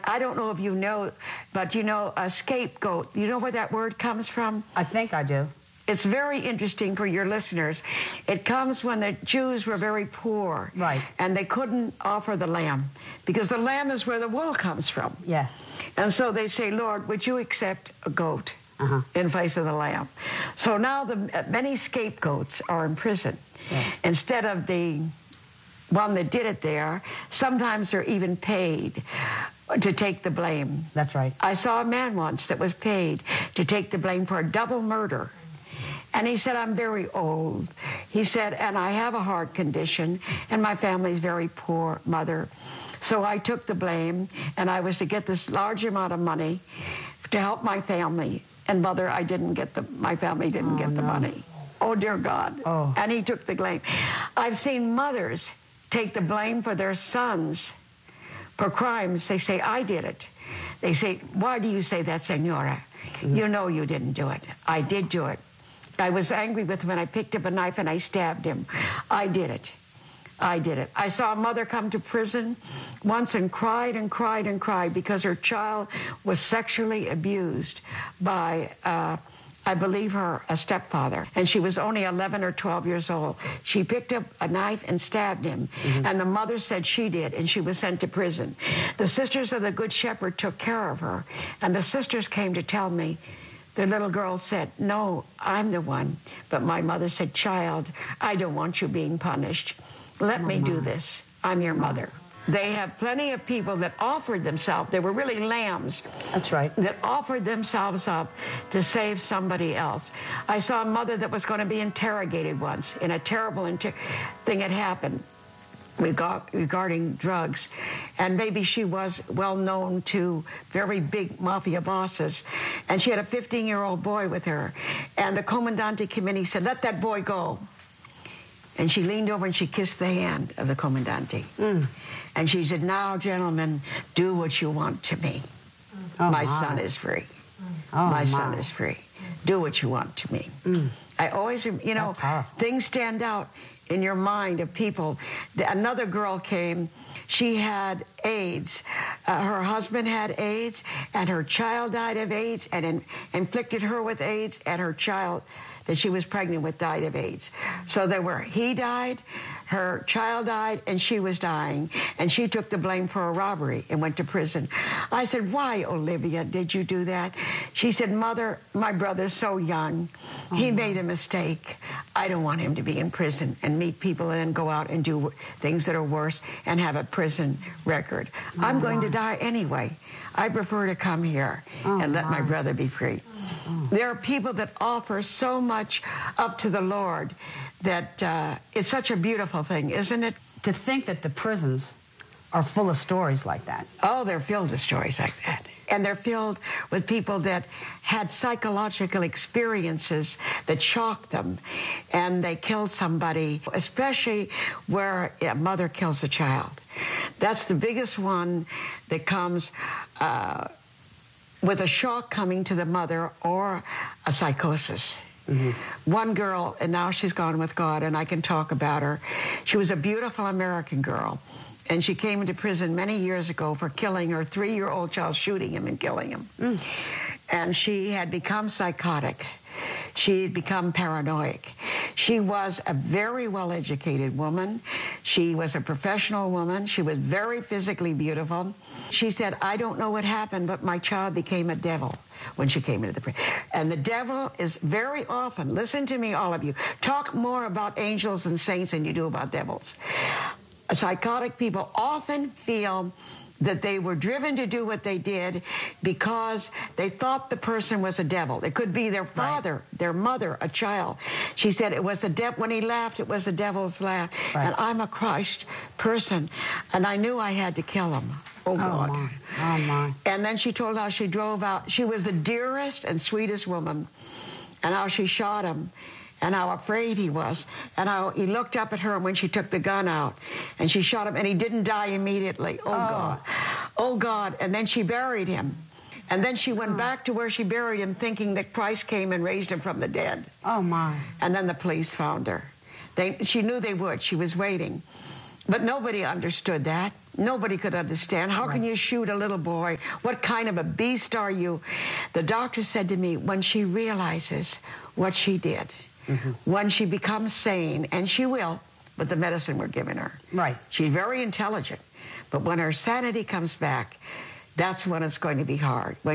I don't know if you know, but you know, a scapegoat, you know where that word comes from? I think I do. It's very interesting for your listeners. It comes when the Jews were very poor. Right. And they couldn't offer the lamb because the lamb is where the wool comes from. Yeah. And so they say, Lord, would you accept a goat in place of the lamb? So now many scapegoats are in prison. Yes. Instead of the one that did it there, sometimes they're even paid to take the blame. That's right. I saw a man once that was paid to take the blame for a double murder. And he said, I'm very old. He said, and I have a heart condition, and my family's very poor, mother. So I took the blame, and I was to get this large amount of money to help my family. And mother, my family didn't get the money. Oh, dear God. Oh. And he took the blame. I've seen mothers take the blame for their sons for crimes. They say, I did it. They say, why do you say that, Senora? You know you didn't do it. I did do it. I was angry with him and I picked up a knife and I stabbed him. I did it. I did it. I saw a mother come to prison once and cried and cried and cried because her child was sexually abused by, I believe a stepfather. And she was only 11 or 12 years old. She picked up a knife and stabbed him. And the mother said she did, and she was sent to prison. The Sisters of the Good Shepherd took care of her. And the sisters came to tell me, the little girl said, no, I'm the one. But my mother said, child, I don't want you being punished. Let me do this. I'm your mother. They have plenty of people that offered themselves. They were really lambs. That's right. That offered themselves up to save somebody else. I saw a mother that was going to be interrogated once, and a terrible thing had happened regarding drugs. And maybe she was well known to very big mafia bosses. And she had a 15-year-old boy with her. And the Comandante Committee said, let that boy go. And she leaned over and she kissed the hand of the Comandante. And she said, now, gentlemen, do what you want to me. My son is free. My son is free. Do what you want to me. I always, you know, things stand out in your mind of people. Another girl came. She had AIDS. Her husband had AIDS, and her child died of AIDS, and inflicted her with AIDS, and her child that she was pregnant with died of AIDS. So he died, her child died, and she was dying. And she took the blame for a robbery and went to prison. I said, why, Olivia, did you do that? She said, Mother, my brother's so young. He made a mistake. I don't want him to be in prison and meet people and then go out and do things that are worse and have a prison record. I'm going to die anyway. I prefer to come here and let my brother be free. There are people that offer so much up to the Lord that it's such a beautiful thing, isn't it? To think that the prisons are full of stories like that. Oh, they're filled with stories like that. And they're filled with people that had psychological experiences that shocked them, and they killed somebody, especially where a mother kills a child. That's the biggest one that comes with a shock coming to the mother or a psychosis. One girl, and now she's gone with God, and I can talk about her. She was a beautiful American girl, and she came into prison many years ago for killing her 3-year-old child, shooting him and killing him. And she had become psychotic. She had become paranoid. She was a very well-educated woman. She was a professional woman. She was very physically beautiful. She said, I don't know what happened, but my child became a devil when she came into the prison. And the devil is very often, listen to me, all of you, talk more about angels and saints than you do about devils. Psychotic people often feel that they were driven to do what they did because they thought the person was a devil. It could be their father, their mother, a child. She said it was the devil. When he laughed, it was the devil's laugh. And I'm a Christ person, and I knew I had to kill him. Oh, God. My. Oh, my. And then she told how she drove out. She was the dearest and sweetest woman, and how she shot him, and how afraid he was, and how he looked up at her when she took the gun out, and she shot him, and he didn't die immediately. Oh, God. Oh, God. And then she buried him. And then she went back to where she buried him, thinking that Christ came and raised him from the dead. Oh, my. And then the police found her. She knew they would. She was waiting. But nobody understood that. Nobody could understand. How can you shoot a little boy? What kind of a beast are you? The doctor said to me, when she realizes what she did, when she becomes sane, and she will, with the medicine we're giving her. Right. She's very intelligent. But when her sanity comes back, that's when it's going to be hard.